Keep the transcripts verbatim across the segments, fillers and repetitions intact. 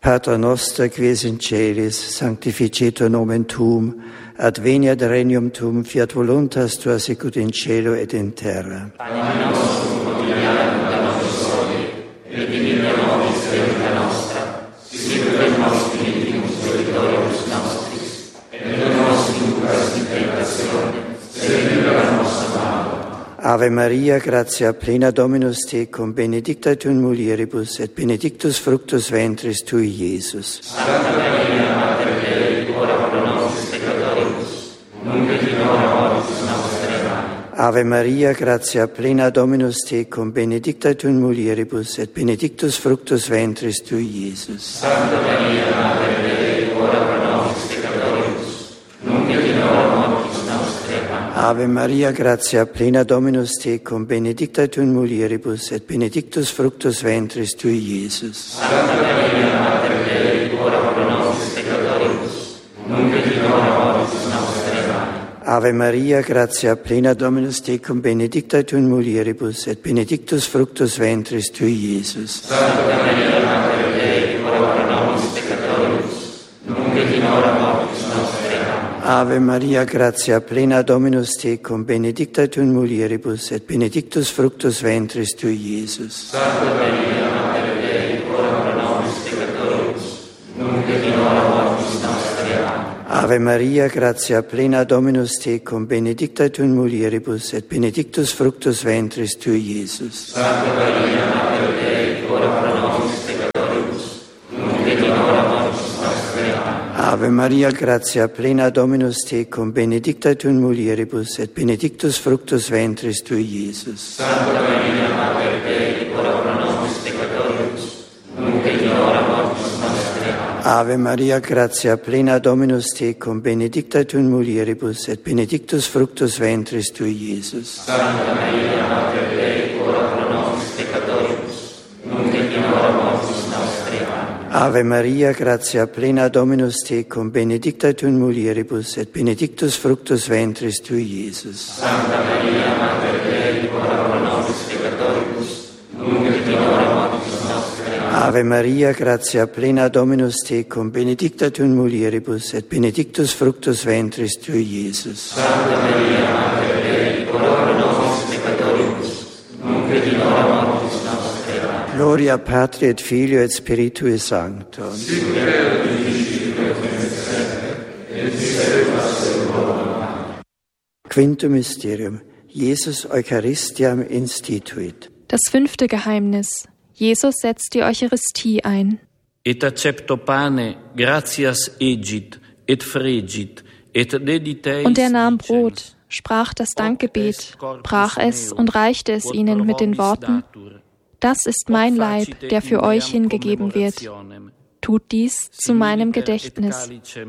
Pater noster, quies in celis, sanctificetur nomen tuum, adveniat regnum tuum, fiat voluntas tua sicut in cielo et in terra. Panem nostrum quotidianum da nobis hodie, et dimitte nobis debita nostra, sicut et nos dimittimus debitoribus nostris, et non nos inducas in tentationem, sed libera nos a malo. Ave Maria, gratia plena Dominus tecum, benedicta tu in mulieribus, et benedictus fructus ventris tui, Iesus. Santa Maria, Mater Dei, ora pro nobis peccatoribus, nunc et in hora mortis nostre. Amen. Ave Maria, gratia plena Dominus tecum, benedicta tu in mulieribus, et benedictus fructus ventris tui, Iesus. Santa Maria, Mater Dei, ora pro nobis peccatoribus, nunc et in hora mortis nostre. Amen. Ave Maria, gratia plena Dominus tecum, benedicta tu in mulieribus, et benedictus fructus ventris tui, Iesus. Santa Maria, Mater Dei, ora pro nobis peccatoribus, nunc et in hora mortis nostre. Amen. Ave Maria, gratia plena Dominus tecum, benedicta tu in mulieribus, et benedictus fructus ventris tui, Iesus. Santa Maria, Mater Dei, ora pro nobis peccatoribus, nunc et in hora mortis nostre. Amen. Ave Maria, gratia plena Dominus tecum, benedicta tu in mulieribus, et benedictus fructus ventris tui, Iesus. Santa Maria, Mater Dei, ora pro nobis peccatoribus, nunc et in hora mortis nostre. Amen. Ave Maria, gratia plena Dominus tecum, benedicta tu in mulieribus, et benedictus fructus ventris tui, Iesus. Santa Maria, Mater Dei, ora pro nobis peccatoribus, nunc et in hora mortis nostre. Amen. Ave Maria, gratia plena Dominus tecum, benedicta tu in mulieribus, et benedictus fructus ventris tui, Iesus. Santa Maria, Mater Dei, ora pro nobis peccatoribus, nunc et in hora mortis nostre. Amen. Ave Maria, gratia plena Dominus tecum, benedicta tu in mulieribus, et benedictus fructus ventris tui, Iesus. Santa Maria, Mater Dei, ora pro nobis peccatoribus, nunc et in hora mortis nostre. Amen. Ave Maria, gratia plena Dominus tecum, benedicta tu in mulieribus, et benedictus fructus ventris tui, Iesus. Santa Maria, Mater Dei, ora pro nobis peccatoribus, nunc et in hora mortis nostre. Amen. Ave Maria, gratia plena Dominus tecum, benedicta tu in mulieribus, et benedictus fructus ventris tui, Iesus. Santa Maria, Mater Dei, ora pro nobis peccatoribus, nunc et in hora mortis nostre. Amen. Gloria Patri et Filio et Spiritui Sancto. Sic et in principio et nunc et semper, et in saecula saeculorum. Amen. Quintum Mysterium. Jesus Eucharistiam instituit. Das fünfte Geheimnis. Jesus setzt die Eucharistie ein. Et accepto pane, gratias egit, et fregit, et dediteis. Und er nahm Brot, sprach das Dankgebet, brach es und reichte es ihnen mit den Worten: Das ist mein Leib, der für euch hingegeben wird. Tut dies zu meinem Gedächtnis.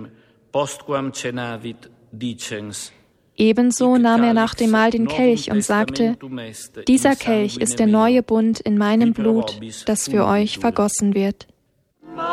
Ebenso nahm er nach dem Mahl den Kelch und sagte: Dieser Kelch ist der neue Bund in meinem Blut, das für euch vergossen wird.